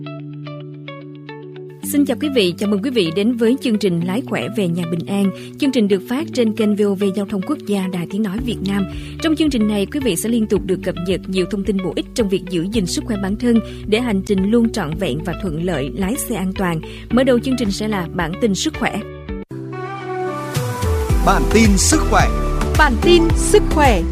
Xin chào quý vị, chào mừng quý vị đến với chương trình Lái khỏe về nhà bình an. Chương trình được phát trên kênh VOV Giao thông Quốc gia Đài Tiếng nói Việt Nam. Trong chương trình này, quý vị sẽ liên tục được cập nhật nhiều thông tin bổ ích trong việc giữ gìn sức khỏe bản thân để hành trình luôn trọn vẹn và thuận lợi, lái xe an toàn. Mở đầu chương trình sẽ là bản tin sức khỏe. Bản tin sức khỏe. Bản tin sức khỏe.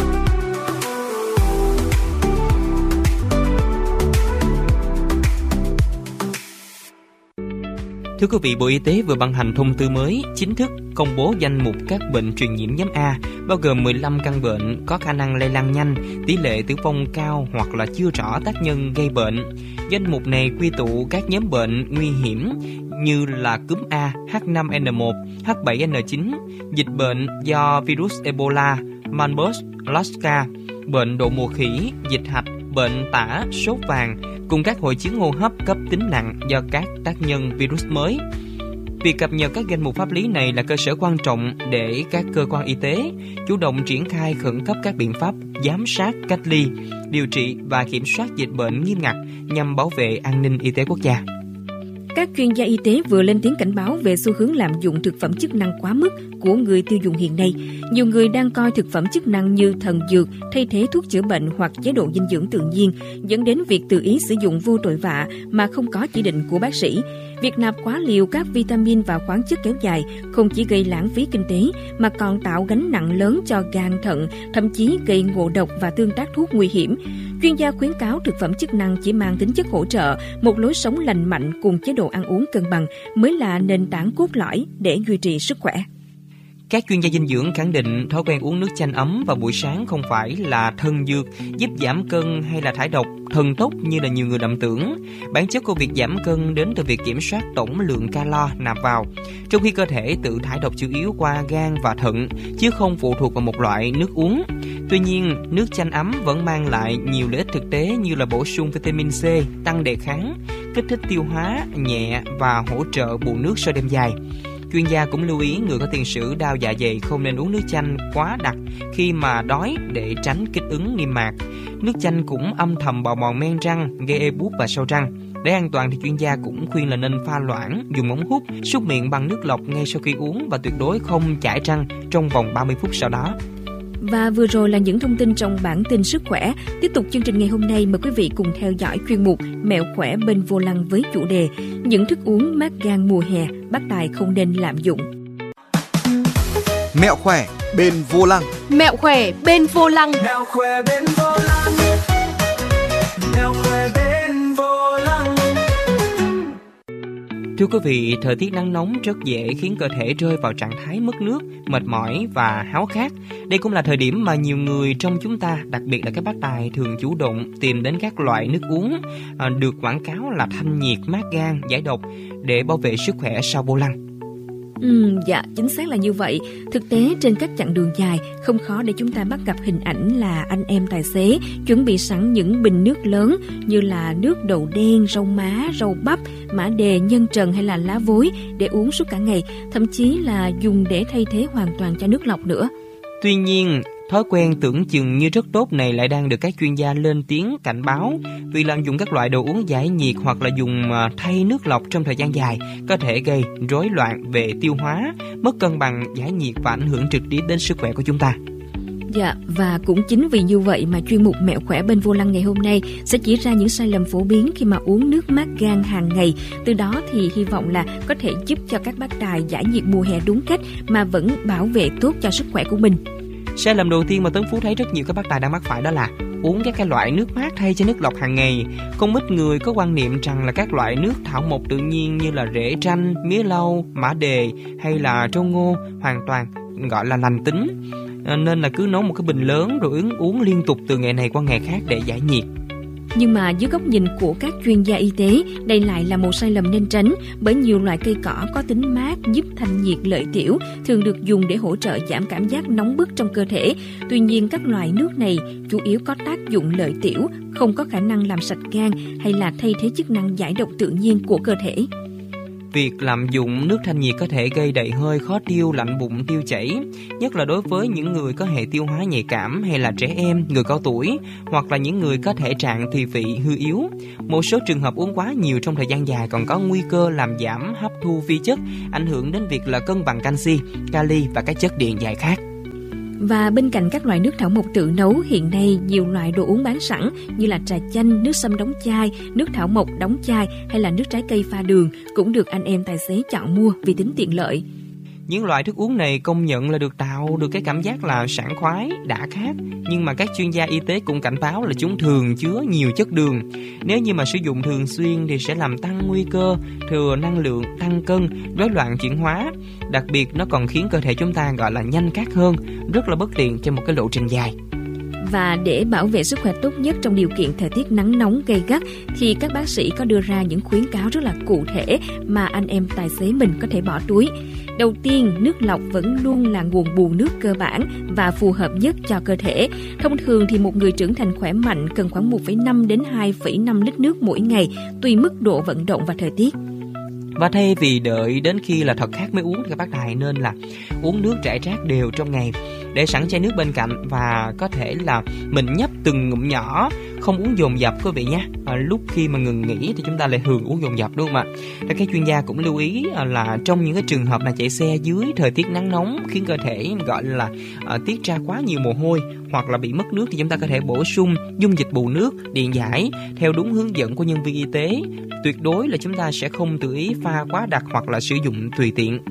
Thưa quý vị, Bộ Y tế vừa ban hành thông tư mới chính thức công bố danh mục các bệnh truyền nhiễm nhóm A, bao gồm 15 căn bệnh có khả năng lây lan nhanh, tỷ lệ tử vong cao hoặc là chưa rõ tác nhân gây bệnh. Danh mục này quy tụ các nhóm bệnh nguy hiểm như là cúm A, H5N1, H7N9, dịch bệnh do virus Ebola, Marburg, Lassa, bệnh đậu mùa khỉ, dịch hạch, bệnh tả, sốt vàng, cùng các hội chứng hô hấp cấp tính nặng do các tác nhân virus mới. Việc cập nhật các danh mục pháp lý này là cơ sở quan trọng để các cơ quan y tế chủ động triển khai khẩn cấp các biện pháp giám sát, cách ly, điều trị và kiểm soát dịch bệnh nghiêm ngặt nhằm bảo vệ an ninh y tế quốc gia. Các chuyên gia y tế vừa lên tiếng cảnh báo về xu hướng lạm dụng thực phẩm chức năng quá mức của người tiêu dùng hiện nay. Nhiều người đang coi thực phẩm chức năng như thần dược thay thế thuốc chữa bệnh hoặc chế độ dinh dưỡng tự nhiên, dẫn đến việc tự ý sử dụng vô tội vạ mà không có chỉ định của bác sĩ. Việc nạp quá liều các vitamin và khoáng chất kéo dài không chỉ gây lãng phí kinh tế mà còn tạo gánh nặng lớn cho gan, thận, thậm chí gây ngộ độc và tương tác thuốc nguy hiểm. Chuyên gia khuyến cáo thực phẩm chức năng chỉ mang tính chất hỗ trợ, một lối sống lành mạnh cùng chế độ ăn uống cân bằng mới là nền tảng cốt lõi để duy trì sức khỏe. Các chuyên gia dinh dưỡng khẳng định thói quen uống nước chanh ấm vào buổi sáng không phải là thần dược giúp giảm cân hay là thải độc thần tốc như là nhiều người lầm tưởng. Bản chất của việc giảm cân đến từ việc kiểm soát tổng lượng calo nạp vào, trong khi cơ thể tự thải độc chủ yếu qua gan và thận, chứ không phụ thuộc vào một loại nước uống. Tuy nhiên, nước chanh ấm vẫn mang lại nhiều lợi ích thực tế như là bổ sung vitamin C, tăng đề kháng, kích thích tiêu hóa nhẹ và hỗ trợ bù nước sau đêm dài. Chuyên gia cũng lưu ý người có tiền sử đau dạ dày không nên uống nước chanh quá đặc khi mà đói để tránh kích ứng niêm mạc. Nước chanh cũng âm thầm bào mòn men răng, gây ê buốt và sâu răng. Để an toàn thì chuyên gia cũng khuyên là nên pha loãng, dùng ống hút, súc miệng bằng nước lọc ngay sau khi uống và tuyệt đối không chải răng trong vòng 30 phút sau đó. Và vừa rồi là những thông tin trong bản tin sức khỏe. Tiếp tục chương trình ngày hôm nay, mời quý vị cùng theo dõi chuyên mục Mẹo khỏe bên vô lăng với chủ đề những thức uống mát gan mùa hè bác tài không nên lạm dụng. Mẹo khỏe bên vô lăng. Mẹo khỏe bên vô lăng. Mẹo khỏe bên vô lăng. Mẹo khỏe bên vô lăng. Thưa quý vị, thời tiết nắng nóng rất dễ khiến cơ thể rơi vào trạng thái mất nước, mệt mỏi và háo khát. Đây cũng là thời điểm mà nhiều người trong chúng ta, đặc biệt là các bác tài, thường chủ động tìm đến các loại nước uống được quảng cáo là thanh nhiệt, mát gan, giải độc để bảo vệ sức khỏe sau vô lăng. Dạ, chính xác là như vậy. Thực tế trên các chặng đường dài, không khó để chúng ta bắt gặp hình ảnh là anh em tài xế chuẩn bị sẵn những bình nước lớn như là nước đậu đen, rau má, rau bắp, mã đề, nhân trần hay là lá vối để uống suốt cả ngày, thậm chí là dùng để thay thế hoàn toàn cho nước lọc nữa. Tuy nhiên, thói quen tưởng chừng như rất tốt này lại đang được các chuyên gia lên tiếng cảnh báo vì lạm dụng các loại đồ uống giải nhiệt hoặc là dùng thay nước lọc trong thời gian dài có thể gây rối loạn về tiêu hóa, mất cân bằng giải nhiệt và ảnh hưởng trực tiếp đến sức khỏe của chúng ta. Dạ, và cũng chính vì như vậy mà chuyên mục Mẹo khỏe bên vô lăng ngày hôm nay sẽ chỉ ra những sai lầm phổ biến khi mà uống nước mát gan hàng ngày. Từ đó thì hy vọng là có thể giúp cho các bác tài giải nhiệt mùa hè đúng cách mà vẫn bảo vệ tốt cho sức khỏe của mình. Sai lầm đầu tiên mà Tấn Phú thấy rất nhiều các bác tài đang mắc phải đó là uống các cái loại nước mát thay cho nước lọc hàng ngày. Không ít người có quan niệm rằng là các loại nước thảo mộc tự nhiên như là rễ chanh, mía lau, mã đề hay là trâu ngô hoàn toàn gọi là lành tính, nên là cứ nấu một cái bình lớn rồi uống liên tục từ ngày này qua ngày khác để giải nhiệt. Nhưng mà dưới góc nhìn của các chuyên gia y tế, đây lại là một sai lầm nên tránh, bởi nhiều loại cây cỏ có tính mát giúp thanh nhiệt lợi tiểu thường được dùng để hỗ trợ giảm cảm giác nóng bức trong cơ thể. Tuy nhiên các loại nước này chủ yếu có tác dụng lợi tiểu, không có khả năng làm sạch gan hay là thay thế chức năng giải độc tự nhiên của cơ thể. Việc lạm dụng nước thanh nhiệt có thể gây đầy hơi, khó tiêu, lạnh bụng, tiêu chảy, nhất là đối với những người có hệ tiêu hóa nhạy cảm hay là trẻ em, người cao tuổi hoặc là những người có thể trạng tỳ vị hư yếu. Một số trường hợp uống quá nhiều trong thời gian dài còn có nguy cơ làm giảm hấp thu vi chất, ảnh hưởng đến việc là cân bằng canxi, kali và các chất điện giải khác. Và bên cạnh các loại nước thảo mộc tự nấu, hiện nay nhiều loại đồ uống bán sẵn như là trà chanh, nước sâm đóng chai, nước thảo mộc đóng chai hay là nước trái cây pha đường cũng được anh em tài xế chọn mua vì tính tiện lợi. Những loại thức uống này công nhận là được tạo được cái cảm giác là sảng khoái, đã khát, nhưng mà các chuyên gia y tế cũng cảnh báo là chúng thường chứa nhiều chất đường. Nếu như mà sử dụng thường xuyên thì sẽ làm tăng nguy cơ thừa năng lượng, tăng cân, rối loạn chuyển hóa. Đặc biệt nó còn khiến cơ thể chúng ta gọi là nhanh cát hơn, rất là bất tiện trên một cái lộ trình dài. Và để bảo vệ sức khỏe tốt nhất trong điều kiện thời tiết nắng nóng gay gắt thì các bác sĩ có đưa ra những khuyến cáo rất là cụ thể mà anh em tài xế mình có thể bỏ túi. Đầu tiên, nước lọc vẫn luôn là nguồn bù nước cơ bản và phù hợp nhất cho cơ thể. Thông thường thì một người trưởng thành khỏe mạnh cần khoảng 1,5 đến 2,5 lít nước mỗi ngày, tùy mức độ vận động và thời tiết. Và thay vì đợi đến khi là thật khát mới uống thì các bác tài nên là uống nước rải rác đều trong ngày, để sẵn chai nước bên cạnh và có thể là mình nhấp từng ngụm nhỏ, không uống dồn dập quý vị nhé. Lúc khi mà ngừng nghỉ thì chúng ta lại thường uống dồn dập đúng không ạ? Các chuyên gia cũng lưu ý là trong những cái trường hợp là chạy xe dưới thời tiết nắng nóng khiến cơ thể gọi là tiết ra quá nhiều mồ hôi hoặc là bị mất nước thì chúng ta có thể bổ sung dung dịch bù nước, điện giải theo đúng hướng dẫn của nhân viên y tế. Tuyệt đối là chúng ta sẽ không tự ý pha quá đặc hoặc là sử dụng tùy tiện.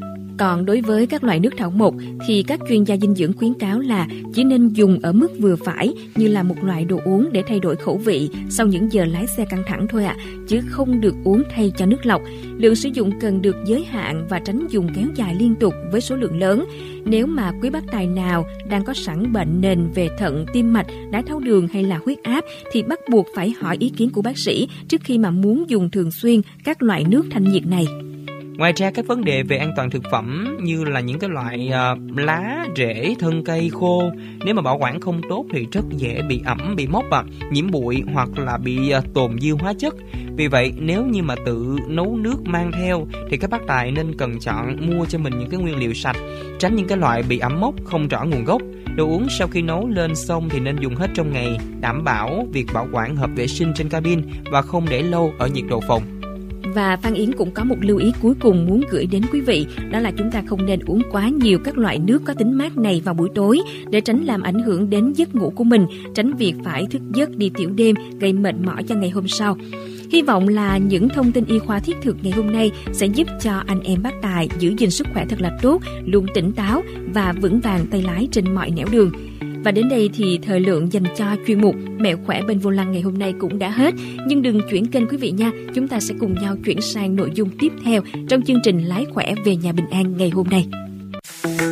Còn đối với các loại nước thảo mộc thì các chuyên gia dinh dưỡng khuyến cáo là chỉ nên dùng ở mức vừa phải như là một loại đồ uống để thay đổi khẩu vị sau những giờ lái xe căng thẳng thôi ạ, chứ không được uống thay cho nước lọc. Lượng sử dụng cần được giới hạn và tránh dùng kéo dài liên tục với số lượng lớn. Nếu mà quý bác tài nào đang có sẵn bệnh nền về thận, tim mạch, đái tháo đường hay là huyết áp thì bắt buộc phải hỏi ý kiến của bác sĩ trước khi mà muốn dùng thường xuyên các loại nước thanh nhiệt này. Ngoài ra các vấn đề về an toàn thực phẩm như là những cái loại lá, rễ, thân cây khô, nếu mà bảo quản không tốt thì rất dễ bị ẩm, bị mốc, nhiễm bụi hoặc là bị tồn dư hóa chất. Vì vậy nếu như mà tự nấu nước mang theo thì các bác tài nên cẩn chọn mua cho mình những cái nguyên liệu sạch, tránh những cái loại bị ẩm mốc không rõ nguồn gốc. Đồ uống sau khi nấu lên xong thì nên dùng hết trong ngày, đảm bảo việc bảo quản hợp vệ sinh trên cabin và không để lâu ở nhiệt độ phòng. Và Phan Yến cũng có một lưu ý cuối cùng muốn gửi đến quý vị, đó là chúng ta không nên uống quá nhiều các loại nước có tính mát này vào buổi tối để tránh làm ảnh hưởng đến giấc ngủ của mình, tránh việc phải thức giấc đi tiểu đêm gây mệt mỏi cho ngày hôm sau. Hy vọng là những thông tin y khoa thiết thực ngày hôm nay sẽ giúp cho anh em bác tài giữ gìn sức khỏe thật là tốt, luôn tỉnh táo và vững vàng tay lái trên mọi nẻo đường. Và đến đây thì thời lượng dành cho chuyên mục Mẹo khỏe bên vô lăng ngày hôm nay cũng đã hết. Nhưng đừng chuyển kênh quý vị nha, chúng ta sẽ cùng nhau chuyển sang nội dung tiếp theo trong chương trình Lái khỏe về nhà bình an ngày hôm nay.